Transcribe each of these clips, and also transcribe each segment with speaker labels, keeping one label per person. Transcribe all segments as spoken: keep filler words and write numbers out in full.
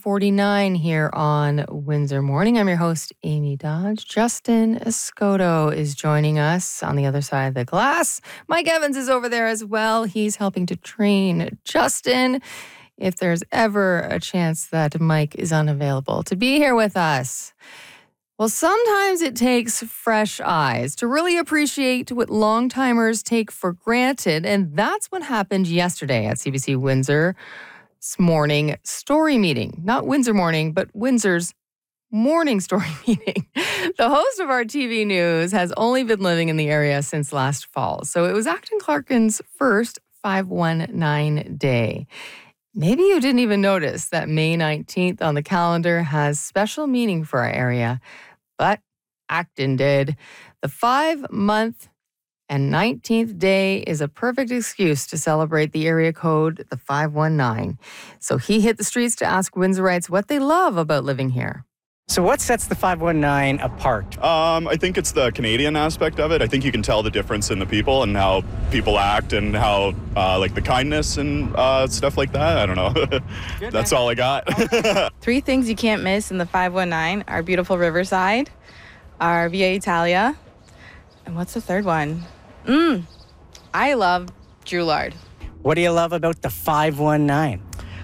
Speaker 1: forty-nine here on Windsor Morning. I'm your host, Amy Dodge. Justin Escoto is joining us on the other side of the glass. Mike Evans is over there as well. He's helping to train Justin if there's ever a chance that Mike is unavailable to be here with us. Well, sometimes it takes fresh eyes to really appreciate what long-timers take for granted, and that's what happened yesterday at C B C Windsor's morning story meeting. Not Windsor Morning, but Windsor's morning story meeting. The host of our T V news has only been living in the area since last fall, so it was Acton Clarkin's first five one nine day. Maybe you didn't even notice that May nineteenth on the calendar has special meaning for our area, but Acton did. The five-month and nineteenth day is a perfect excuse to celebrate the area code, the five one nine. So he hit the streets to ask Windsorites what they love about living here.
Speaker 2: So what sets the five one nine apart?
Speaker 3: Um, I think it's the Canadian aspect of it. I think you can tell the difference in the people and how people act and how, uh, like, the kindness and uh, stuff like that. I don't know. Good, That's man. all I got.
Speaker 4: Three things you can't miss in the five one nine: our beautiful Riverside, our Via Italia, and what's the third one? Mmm, I love Drouillard.
Speaker 2: What do you love about the five one nine?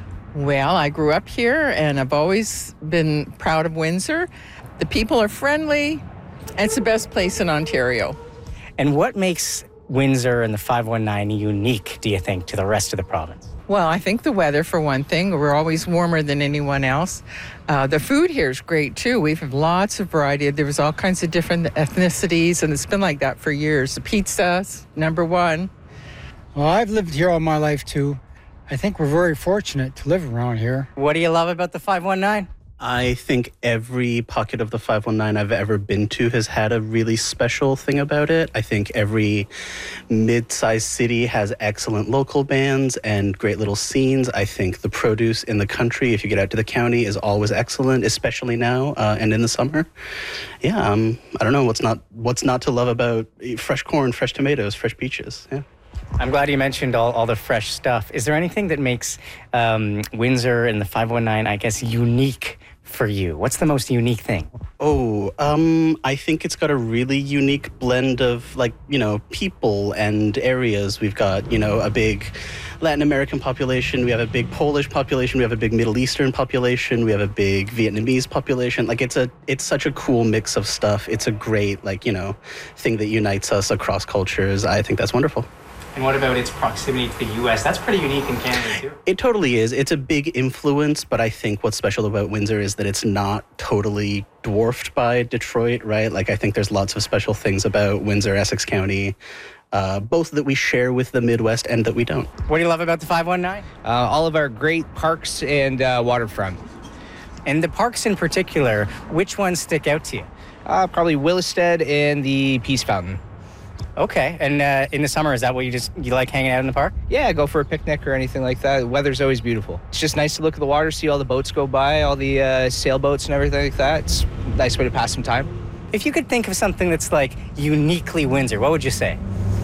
Speaker 5: Well, I grew up here, and I've always been proud of Windsor. The people are friendly, and it's the best place in Ontario.
Speaker 2: And what makes Windsor and the five one nine unique, do you think, to the rest of the province?
Speaker 5: Well, I think the weather, for one thing. We're always warmer than anyone else. Uh, the food here is great, too. We have lots of variety. There's all kinds of different ethnicities, and it's been like that for years. The pizza's number one.
Speaker 6: Well, I've lived here all my life, too. I think we're very fortunate to live around here.
Speaker 2: What do you love about the five one nine?
Speaker 7: I think every pocket of the five one nine I've ever been to has had a really special thing about it. I think every mid-sized city has excellent local bands and great little scenes. I think the produce in the country, if you get out to the county, is always excellent, especially now uh, and in the summer. Yeah, um, I don't know what's not what's not to love about fresh corn, fresh tomatoes, fresh peaches. Yeah.
Speaker 2: I'm glad you mentioned all, all the fresh stuff. Is there anything that makes um, Windsor and the five one nine, I guess, unique for you? What's the most unique thing?
Speaker 7: Oh, um, I think it's got a really unique blend of, like, you know, people and areas. We've got, you know, a big Latin American population. We have a big Polish population. We have a big Middle Eastern population. We have a big Vietnamese population. Like, it's a, it's such a cool mix of stuff. It's a great, like, you know, thing that unites us across cultures. I think that's wonderful.
Speaker 2: And what about its proximity to the U S? That's pretty unique in Canada, too.
Speaker 7: It totally is. It's a big influence, but I think what's special about Windsor is that it's not totally dwarfed by Detroit, right? Like, I think there's lots of special things about Windsor, Essex County, uh, both that we share with the Midwest and that we don't.
Speaker 2: What do you love about the five one nine?
Speaker 8: Uh, all of our great parks and uh, waterfront.
Speaker 2: And the parks in particular, which ones stick out to you?
Speaker 8: Uh, probably Willisted and the Peace Fountain.
Speaker 2: Okay, and uh, in the summer, is that what you just, you like hanging out in the park?
Speaker 8: Yeah, go for a picnic or anything like that. The weather's always beautiful. It's just nice to look at the water, see all the boats go by, all the uh, sailboats and everything like that. It's a nice way to pass some time.
Speaker 2: If you could think of something that's like uniquely Windsor, what would you say?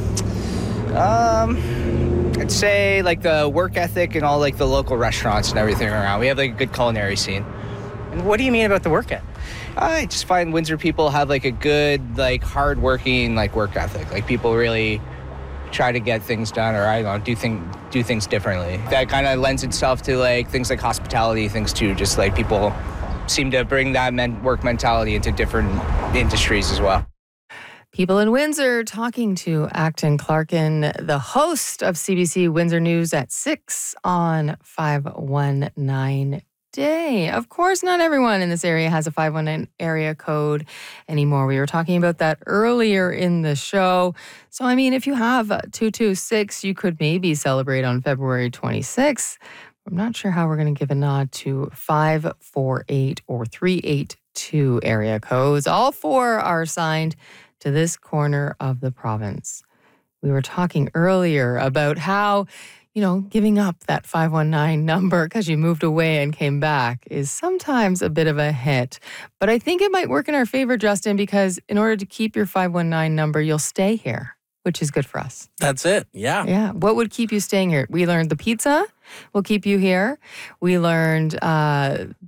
Speaker 8: Um, I'd say like the work ethic and all like the local restaurants and everything around. We have like a good culinary scene.
Speaker 2: And what do you mean about the work ethic?
Speaker 8: I just find Windsor people have like a good, like hard-working, like work ethic. Like people really try to get things done, or I don't know, do thing, do things differently. That kind of lends itself to like things like hospitality things too. Just like people seem to bring that men- work mentality into different industries as well.
Speaker 1: People in Windsor talking to Acton Clarkin, the host of C B C Windsor News at six on five one nine. Day. Of course, not everyone in this area has a five one nine area code anymore. We were talking about that earlier in the show. So, I mean, if you have two two six, you could maybe celebrate on February twenty-sixth. I'm not sure how we're going to give a nod to five four eight or three eight two area codes. All four are assigned to this corner of the province. We were talking earlier about how, you know, giving up that five one nine number because you moved away and came back is sometimes a bit of a hit. But I think it might work in our favor, Justin, because in order to keep your five one nine number, you'll stay here, which is good for us.
Speaker 9: That's it. Yeah.
Speaker 1: Yeah. What would keep you staying here? We learned the pizza will keep you here. We learned uh,